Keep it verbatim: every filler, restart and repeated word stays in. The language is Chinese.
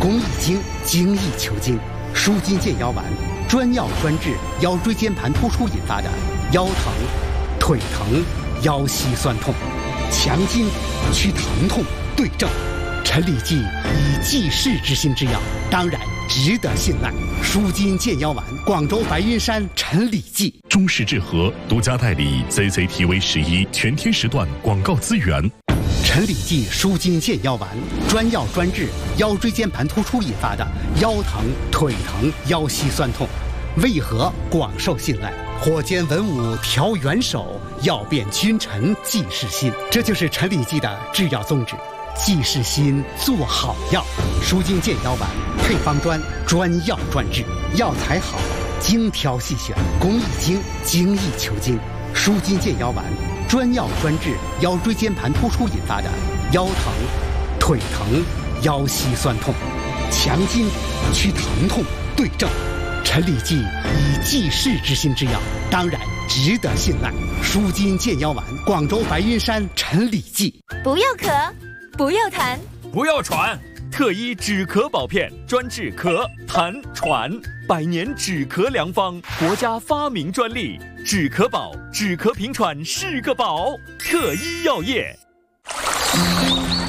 工益精，精益求精。舒筋健腰丸，专药专治腰椎间盘突出引发的腰疼、腿疼、腰膝酸痛，强筋祛疼痛，对症。陈李济以济世之心之药，当然值得信赖。舒筋健腰丸，广州白云山陈李济。 中式治和独家代理 C C T V 十一全天时段广告资源。 陈李济舒筋健腰丸，专药专治腰椎间盘突出引发的腰疼、腿疼、腰膝酸痛，为何广受信赖？火煎文武调元首，药变君臣济世心。这就是陈李济的制药宗旨。济世心，做好药。舒筋健腰丸配方专，专药专治，药材好，精挑细选，工益精，精益求精。舒筋健腰丸，专药专治腰椎间盘突出引发的腰疼、腿疼、腰膝酸痛，强筋祛疼痛，对症。陈李济以济世之心之药，当然值得信赖。舒筋健腰丸，广州白云山陈李济。 不要咳，不要痰， 不要喘，特医止咳保片专治咳、痰、喘，百年止咳良方，国家发明专利，止咳宝，止咳平喘是个宝，特医药业。